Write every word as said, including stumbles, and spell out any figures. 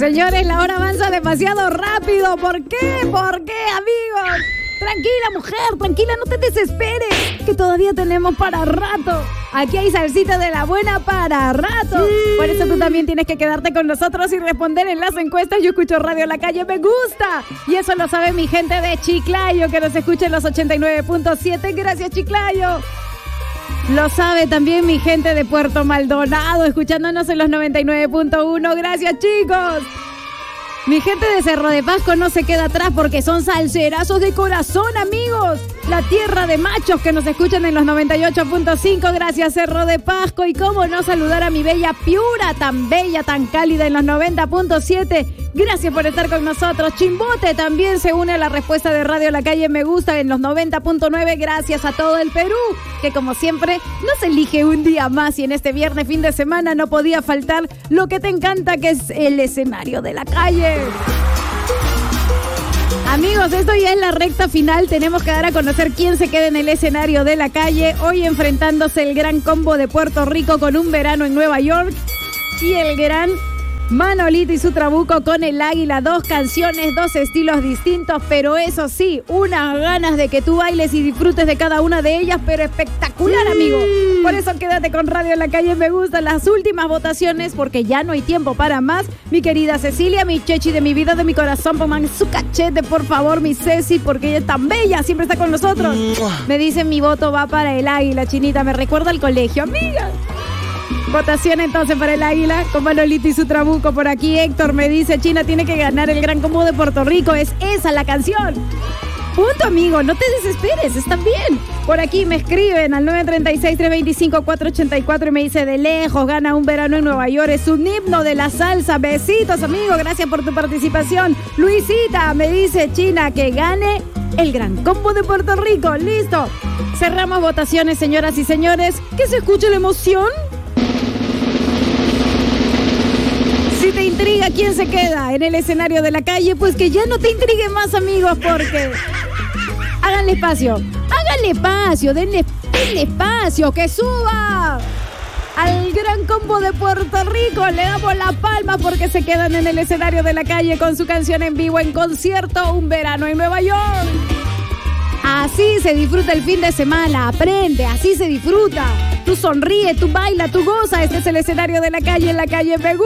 Señores, la hora avanza demasiado rápido. ¿Por qué? ¿Por qué, amigos? Tranquila, mujer, tranquila, no te desesperes, que todavía tenemos para rato. Aquí hay salsita de la buena para rato. Sí. Por eso tú también tienes que quedarte con nosotros y responder en las encuestas. Yo escucho Radio La Calle, me gusta. Y eso lo sabe mi gente de Chiclayo, que nos escucha en los ochenta y nueve punto siete. Gracias, Chiclayo. Lo sabe también mi gente de Puerto Maldonado, escuchándonos en los noventa y nueve punto uno. Gracias, chicos. Mi gente de Cerro de Pasco no se queda atrás porque son salserazos de corazón, amigos. La tierra de machos que nos escuchan en los noventa y ocho punto cinco. Gracias, Cerro de Pasco. Y cómo no saludar a mi bella Piura, tan bella, tan cálida en los noventa punto siete. Gracias por estar con nosotros. Chimbote también se une a la respuesta de Radio La Calle Me Gusta en los noventa punto nueve. Gracias a todo el Perú, que como siempre nos elige un día más. Y en este viernes, fin de semana, no podía faltar lo que te encanta, que es el escenario de la calle. Amigos, esto ya es la recta final. Tenemos que dar a conocer quién se queda en el escenario de la calle. Hoy enfrentándose el gran combo de Puerto Rico con Un Verano en Nueva York y el gran Manolito y su Trabuco con El Águila. Dos canciones, dos estilos distintos, pero eso sí, unas ganas de que tú bailes y disfrutes de cada una de ellas, pero espectacular, amigo. Por eso quédate con Radio La Calle Me Gusta. Las últimas votaciones, porque ya no hay tiempo para más. Mi querida Cecilia, mi chechi de mi vida, de mi corazón, pongan su cachete, por favor, mi Ceci, porque ella es tan bella, siempre está con nosotros. Me dicen, mi voto va para El Águila, Chinita, me recuerda al colegio, amiga. Votación entonces para El Águila con Manolito y su Trabuco. Por aquí Héctor me dice, China tiene que ganar el gran combo de Puerto Rico. Es esa la canción. Punto, amigo, no te desesperes, están bien. Por aquí me escriben al nueve tres seis, tres dos cinco, cuatro ocho cuatro y me dice, de lejos gana Un Verano en Nueva York. Es un himno de la salsa. Besitos, amigo, gracias por tu participación. Luisita me dice, China, que gane el gran combo de Puerto Rico. Listo. Cerramos votaciones, señoras y señores. ¿Que se escuche la emoción? Si te intriga quién se queda en el escenario de la calle, pues que ya no te intrigue más, amigos, porque háganle espacio, háganle espacio, denle, denle espacio, que suba al gran combo de Puerto Rico. Le damos la palma porque se quedan en el escenario de la calle con su canción en vivo en concierto, Un Verano en Nueva York. Así se disfruta el fin de semana, aprende, así se disfruta. Tú sonríe, tú baila, tú goza. Este es el escenario de la calle, en la calle Me Gusta.